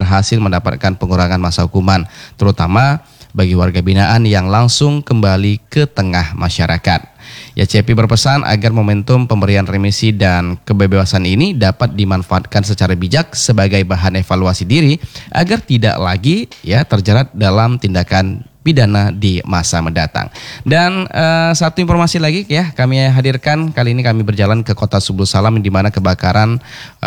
berhasil mendapatkan pengurangan masa hukuman, terutama bagi warga binaan yang langsung kembali ke tengah masyarakat. YCP berpesan agar momentum pemberian remisi dan kebebasan ini dapat dimanfaatkan secara bijak sebagai bahan evaluasi diri agar tidak lagi terjerat dalam tindakan pidana di masa mendatang. Dan satu informasi lagi kami hadirkan, kali ini kami berjalan ke kota Subul Salam di mana kebakaran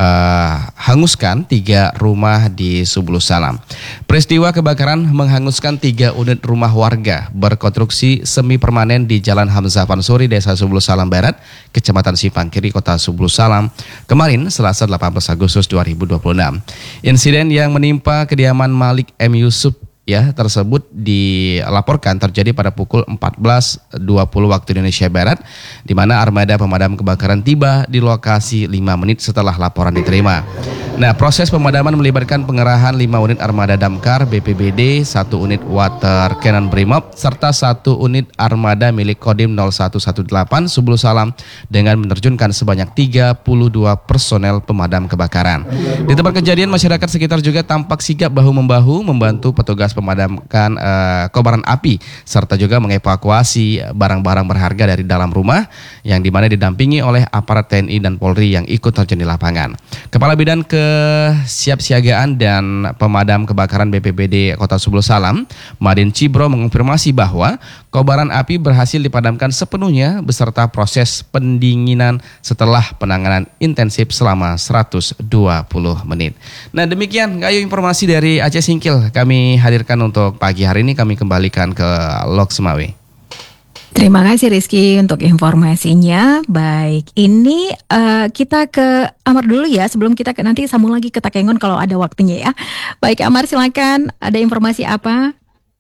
hanguskan 3 rumah di Subul Salam. Peristiwa kebakaran menghanguskan 3 unit rumah warga berkonstruksi semi permanen di Jalan Hamzah Pansuri, Desa Subul Salam Barat, Kecamatan Simpang Kiri, Kota Subul Salam, kemarin Selasa 18 Agustus 2026. Insiden yang menimpa kediaman Malik M. Yusuf tersebut dilaporkan terjadi pada pukul 14.20 waktu Indonesia Barat, di mana armada pemadam kebakaran tiba di lokasi 5 menit setelah laporan diterima. Nah, proses pemadaman melibatkan pengerahan 5 unit armada damkar BPBD, 1 unit water cannon Brimob, serta 1 unit armada milik Kodim 0118 Subul Salam dengan menerjunkan sebanyak 32 personel pemadam kebakaran. Di tempat kejadian, masyarakat sekitar juga tampak sigap bahu-membahu membantu petugas memadamkan kobaran api serta juga mengevakuasi barang-barang berharga dari dalam rumah yang dimana didampingi oleh aparat TNI dan Polri yang ikut terjun di lapangan. Kepala Bidang Kesiapsiagaan dan Pemadam Kebakaran BPBD Kota Subul Salam, Madin Cibro, mengonfirmasi bahwa kobaran api berhasil dipadamkan sepenuhnya beserta proses pendinginan setelah penanganan intensif selama 120 menit. Nah, demikian Gayo informasi dari Aceh Singkil kami hadirkan untuk pagi hari ini. Kami kembalikan ke Lok Semawe. Terima kasih Rizky untuk informasinya. Baik, ini kita ke Amar dulu ya, sebelum kita nanti sambung lagi ke Takengon kalau ada waktunya ya. Baik Amar, silakan, ada informasi apa?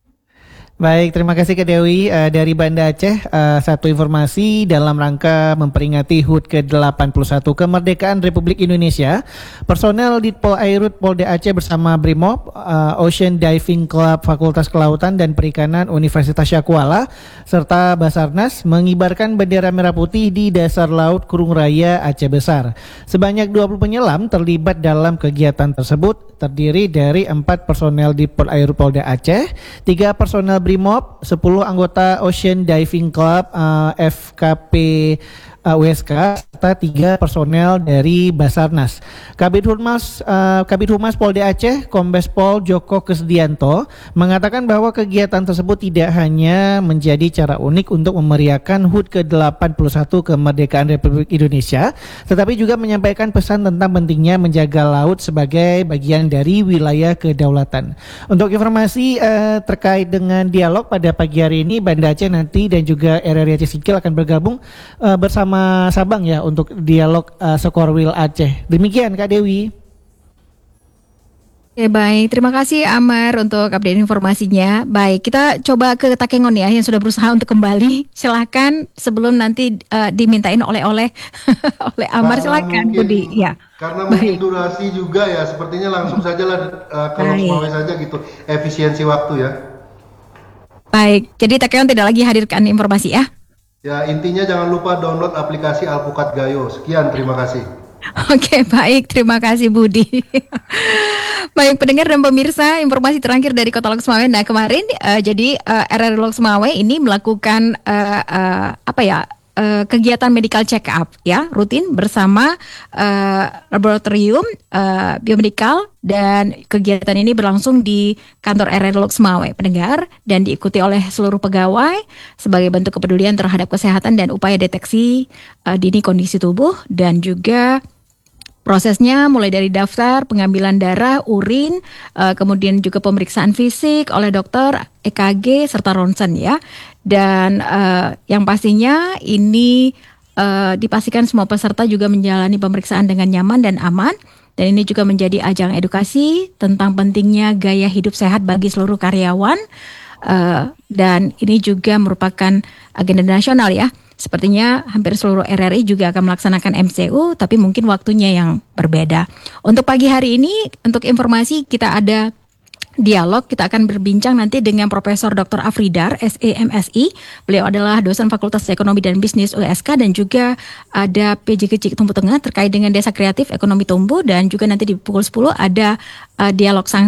Baik, terima kasih Kak Dewi. Dari Banda Aceh, satu informasi dalam rangka memperingati HUT ke-81 kemerdekaan Republik Indonesia. Personel Ditpol Airut Polda Aceh bersama Brimob, Ocean Diving Club Fakultas Kelautan dan Perikanan Universitas Syakuala, serta Basarnas mengibarkan bendera merah putih di dasar laut Kurung Raya Aceh Besar. Sebanyak 20 penyelam terlibat dalam kegiatan tersebut, terdiri dari 4 personel Ditpol Airut Polda Aceh, 3 personel Brimob, 10 anggota Ocean Diving Club FKP USK, serta 3 personel dari Basarnas. Kabid Humas Polda Aceh, Kombes Pol Joko Kesdianto, mengatakan bahwa kegiatan tersebut tidak hanya menjadi cara unik untuk memeriahkan HUT ke-81 kemerdekaan Republik Indonesia, tetapi juga menyampaikan pesan tentang pentingnya menjaga laut sebagai bagian dari wilayah kedaulatan. Untuk informasi terkait dengan dialog pada pagi hari ini, Banda Aceh nanti dan juga RRI Aceh Singkil akan bergabung bersama Sabang ya untuk dialog Sekorwil Aceh. Demikian Kak Dewi. Oke, baik, terima kasih Amar untuk update informasinya. Baik, kita coba ke Takengon ya yang sudah berusaha untuk kembali. Silakan sebelum nanti dimintain oleh-oleh oleh Amar, silakan Budi. Ya. Karena mungkin durasi juga ya, sepertinya langsung saja lah kalau Semawe saja gitu, efisiensi waktu ya. Baik, jadi Takengon tidak lagi hadirkan informasi ya. Ya, intinya jangan lupa download aplikasi Alpukat Gayo. Sekian, terima kasih. Oke, baik, terima kasih Budi. Baik pendengar dan pemirsa, informasi terakhir dari Kota Lok Semawe. Nah kemarin jadi RRI Lok Semawe ini melakukan kegiatan medical check up ya rutin bersama laboratorium biomedikal, dan kegiatan ini berlangsung di kantor RRI Lok Semawe pendengar, dan diikuti oleh seluruh pegawai sebagai bentuk kepedulian terhadap kesehatan dan upaya deteksi dini kondisi tubuh, dan juga prosesnya mulai dari daftar pengambilan darah, urin, kemudian juga pemeriksaan fisik oleh dokter, EKG, serta ronsen ya. Dan yang pastinya ini dipastikan semua peserta juga menjalani pemeriksaan dengan nyaman dan aman. Dan ini juga menjadi ajang edukasi tentang pentingnya gaya hidup sehat bagi seluruh karyawan. Dan ini juga merupakan agenda nasional ya. Sepertinya hampir seluruh RRI juga akan melaksanakan MCU, tapi mungkin waktunya yang berbeda. Untuk pagi hari ini, untuk informasi kita ada dialog, kita akan berbincang nanti dengan Profesor Dr. Afridar, SEMSI. Beliau adalah dosen Fakultas Ekonomi dan Bisnis USK, dan juga ada PJKC Tumbuh Tengah terkait dengan Desa Kreatif Ekonomi Tumbuh, dan juga nanti di pukul 10 ada dialog